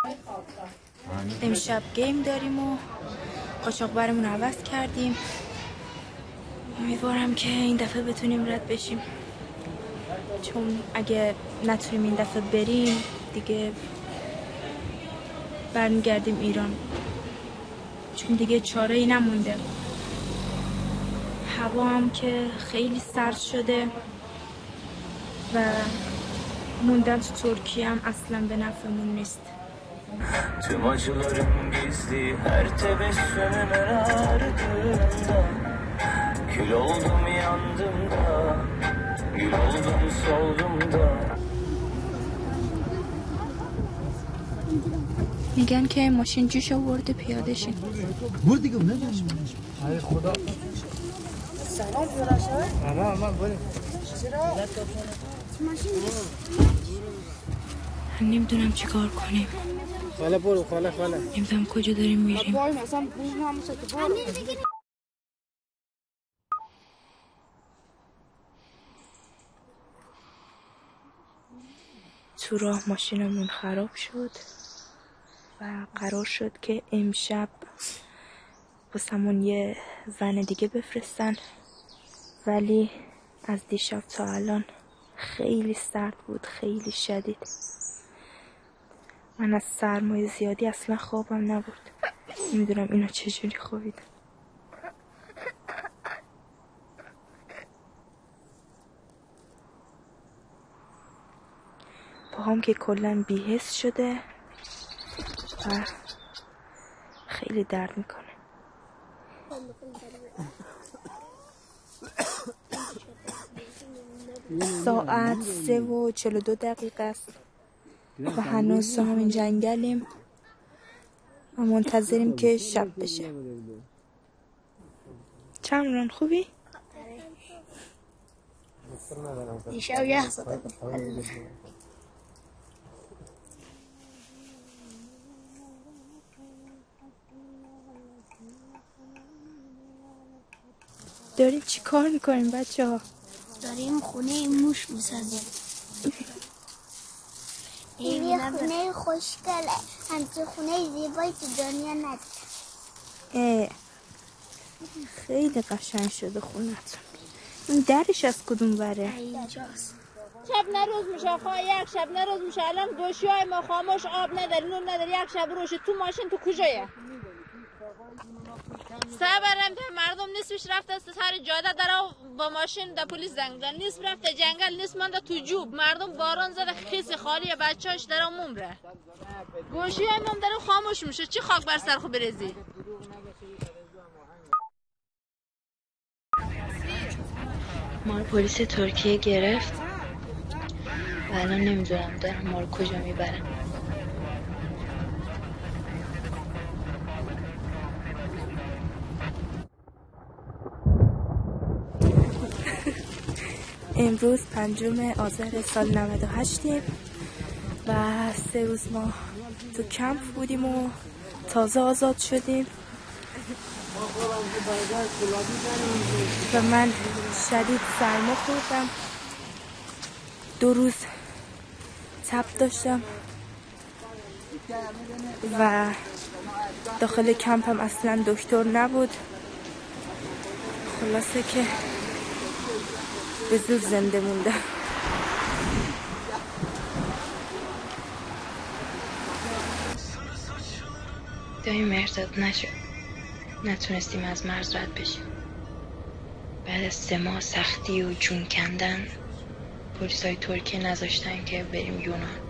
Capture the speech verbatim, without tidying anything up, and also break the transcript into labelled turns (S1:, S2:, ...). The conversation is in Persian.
S1: امشب گیم داریم و قاچاقبرمون عوض کردیم. امیدوارم که این دفعه بتونیم رد بشیم، چون اگه نتونیم این دفعه بریم دیگه برمیگردیم ایران، چون دیگه چاره ای نمونده. هوا هم که خیلی سرد شده و موندن تو ترکیه هم اصلا به نفعمون نیست.
S2: Tüm acılarım gizli her tebessümümün ardında Kül oldum yandım da Gül oldum soldum da
S1: میگن که ماشین جوش آورده پیاده شین.
S3: برو دیگه نه ای خدا
S4: سلام جوراشه
S3: اما اما برو
S4: چرا ماشین
S1: نمیدونم چی کار کنیم.
S3: خاله برو خاله خاله
S1: نمیدونم کجا داریم میریم.
S4: وای مثلا بوم هم ساعت برو
S1: تو راه ماشینمون خراب شد و قرار شد که امشب واسمون یه ون دیگه بفرستن، ولی از دیشب تا الان خیلی سرد بود، خیلی شدید. من از سرمای زیادی اصلا خوابم نبود. نمیدونم اینا چجوری خوابیدن. پاهم که کلا بی‌حس شده و خیلی درد میکنه. ساعت سه و چل و دو دقیقه است و هنوز تو همین جنگلیم و منتظریم که شب بشه. چمران خوبی؟
S4: دیشب یه ساعت
S1: داریم چی کار میکنیم بچه ها؟
S4: داریم خونه موش میسازیم. این خونه خوشگله، همچه خونه زیبایی تو دنیا نداره.
S1: خیلی قشنگ شده خونتون. این درش از کدوم بره؟
S4: اینجاست.
S5: شب نه روز میشه خواه، یک شب نه روز میشه. الان گوشی های ما خاموش، آب نداری، نور نداری، یک شب روشه. تو ماشین تو کجایه؟ صبرم که مردم نیستش رفته است سر جاده داره با ماشین در پلیس زنگ میزنه، نیست رفته جنگل، نیست مانده تو جوب. مردم باران زده خیس خالی، بچه‌اش داره مومره. گوشی های ما داره خاموش میشه. چی خاک بر سر خو بریزی؟
S1: ما رو پلیس ترکیه گرفت و الان نمیدونم دارم ما رو کجا میبرن. امروز پنجم آذر سال نود و هشتیم و سه روز ما تو کمپ بودیم و تازه آزاد شدیم و من شدید سرما خوردم. دو روز تب داشتم و داخل کمپ هم اصلا دکتر نبود. خلاصه که به زود زنده موندم. دایی مرزاد نشد، نتونستیم از مرز رد بشیم. بعد از سه ماه سختی و جون کندن پلیسای ترکیه نذاشتن که بریم یونان.